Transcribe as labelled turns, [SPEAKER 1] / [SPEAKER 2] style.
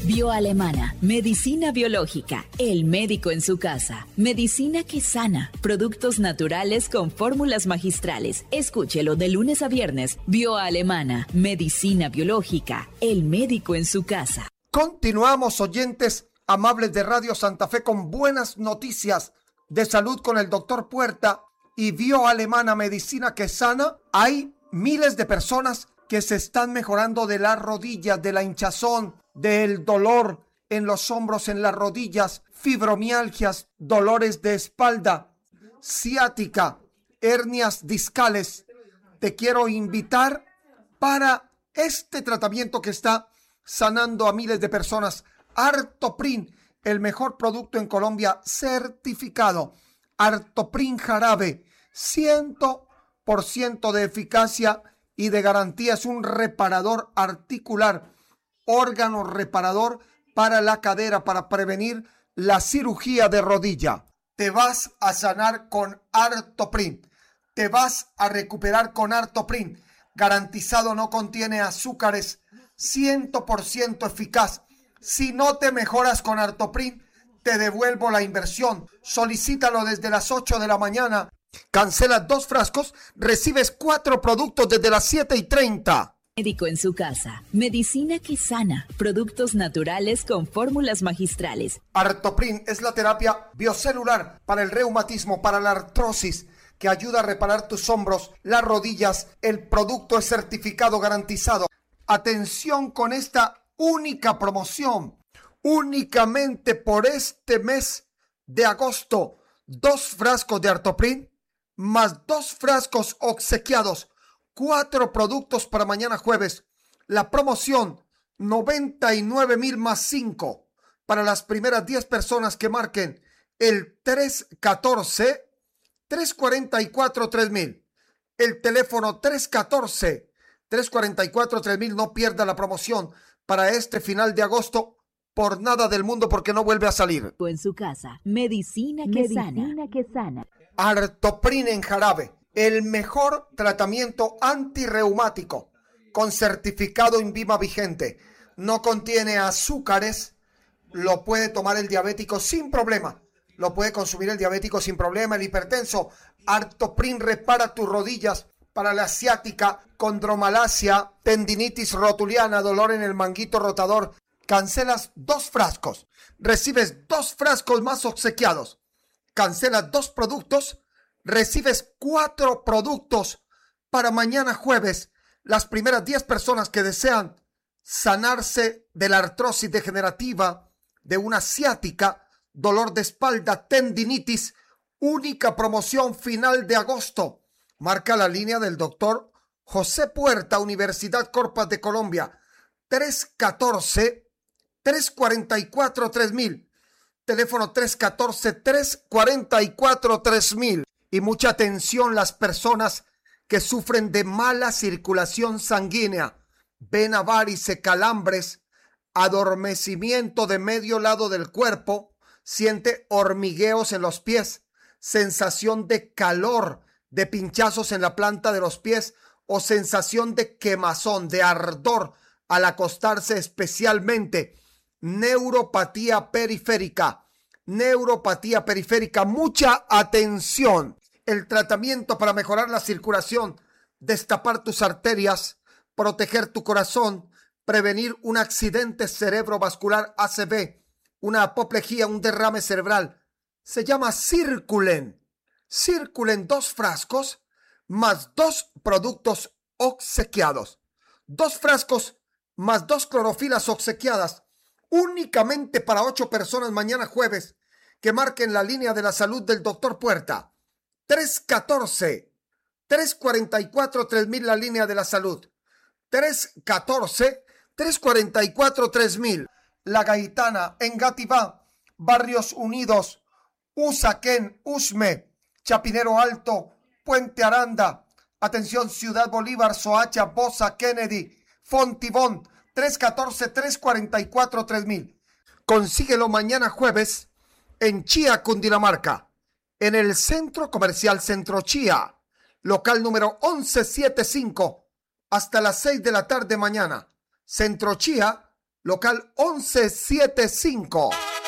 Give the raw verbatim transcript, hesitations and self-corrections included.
[SPEAKER 1] Bioalemana, medicina biológica, el médico en su casa, medicina que sana, productos naturales con fórmulas magistrales. Escúchelo de lunes a viernes. Bioalemana, medicina biológica, el médico en su casa.
[SPEAKER 2] Continuamos, oyentes amables de Radio Santa Fe, con buenas noticias de salud con el doctor Puerta y Bioalemana, medicina que sana. Hay miles de personas que se están mejorando de las rodillas, de la hinchazón, del dolor en los hombros, en las rodillas, fibromialgias, dolores de espalda, ciática, hernias discales. Te quiero invitar para este tratamiento que está sanando a miles de personas. Artoprin, el mejor producto en Colombia certificado. Artoprin jarabe, cien por ciento de eficacia y de garantía. Es un reparador articular, órgano reparador para la cadera, para prevenir la cirugía de rodilla. Te vas a sanar con Artoprin. Te vas a recuperar con Artoprin. Garantizado, no contiene azúcares, cien por ciento eficaz. Si no te mejoras con Artoprin, te devuelvo la inversión. Solicítalo desde las ocho de la mañana. Cancelas dos frascos, recibes cuatro productos desde las siete y treinta.
[SPEAKER 1] Médico en su casa, medicina que sana, productos naturales con fórmulas magistrales.
[SPEAKER 2] Artoprin es la terapia biocelular para el reumatismo, para la artrosis, que ayuda a reparar tus hombros, las rodillas. El producto es certificado, garantizado. Atención con esta única promoción, únicamente por este mes de agosto, dos frascos de Artoprin más dos frascos obsequiados, cuatro productos para mañana jueves. La promoción, noventa y nueve mil más cinco para las primeras diez personas que marquen el tres uno cuatro, tres cuatro cuatro, tres mil. El teléfono tres uno cuatro, tres cuatro cuatro, tres mil. No pierda la promoción para este final de agosto por nada del mundo, porque no vuelve a salir.
[SPEAKER 1] En su casa, medicina que medicina sana. que sana.
[SPEAKER 2] Artoprin en jarabe, el mejor tratamiento antirreumático con certificado INVIMA vigente. No contiene azúcares, lo puede tomar el diabético sin problema. Lo puede consumir el diabético sin problema, el hipertenso. Artoprin repara tus rodillas para la ciática, condromalacia, tendinitis rotuliana, dolor en el manguito rotador. Cancelas dos frascos, recibes dos frascos más obsequiados. Cancelas dos productos, recibes cuatro productos para mañana jueves. Las primeras diez personas que desean sanarse de la artrosis degenerativa, de una ciática, dolor de espalda, tendinitis, única promoción final de agosto. Marca la línea del doctor José Puerta, Universidad Corpas de Colombia, tres uno cuatro, tres cuatro cuatro, tres mil. Teléfono tres uno cuatro, tres cuatro cuatro, tres mil. Y mucha atención, las personas que sufren de mala circulación sanguínea, vena varice, calambres, adormecimiento de medio lado del cuerpo, siente hormigueos en los pies, sensación de calor, de pinchazos en la planta de los pies o sensación de quemazón, de ardor al acostarse, especialmente neuropatía periférica, neuropatía periférica. Mucha atención. El tratamiento para mejorar la circulación, destapar tus arterias, proteger tu corazón, prevenir un accidente cerebrovascular A C V, una apoplejía, un derrame cerebral, se llama Circulen. Circulen, dos frascos más dos productos obsequiados. Dos frascos más dos clorofilas obsequiadas, únicamente para ocho personas mañana jueves que marquen la línea de la salud del doctor Puerta. tres uno cuatro, tres cuatro cuatro, tres mil, la línea de la salud. tres uno cuatro, tres cuatro cuatro, tres mil. La Gaitana, Engativá, Barrios Unidos, Usaquén, Usme, Chapinero Alto, Puente Aranda. Atención, Ciudad Bolívar, Soacha, Bosa, Kennedy, Fontibón, tres uno cuatro, tres cuatro cuatro, tres mil. Consíguelo mañana jueves en Chía, Cundinamarca, en el Centro Comercial Centro Chía, local número once setenta y cinco, hasta las seis de la tarde mañana. Centro Chía, local once setenta y cinco.